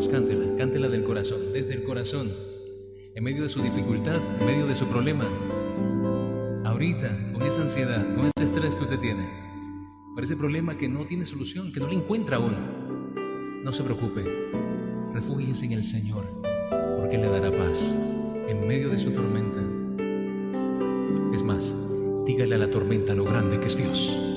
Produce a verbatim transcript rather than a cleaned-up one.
Vamos, cántela, cántela del corazón, desde el corazón, en medio de su dificultad, en medio de su problema. Ahorita, con esa ansiedad, con ese estrés que usted tiene, por ese problema que no tiene solución, que no le encuentra aún, no se preocupe, refúgiese en el Señor, porque Él le dará paz en medio de su tormenta. Es más, dígale a la tormenta lo grande que es Dios.